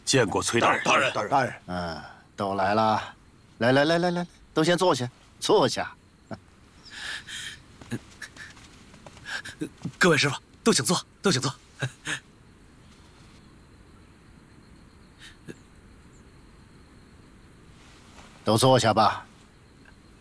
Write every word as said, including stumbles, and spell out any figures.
见过崔大人。 大人，大人，大人。 嗯，都来了，来来来来来，都先坐下，坐下。 各位师傅，都请坐，都请坐。 都坐下吧。